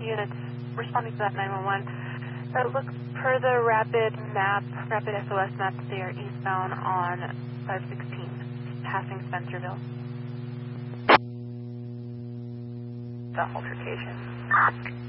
units responding to that 911. It looks per the rapid SOS map, that they are eastbound on 516, passing Spencerville. The altercation.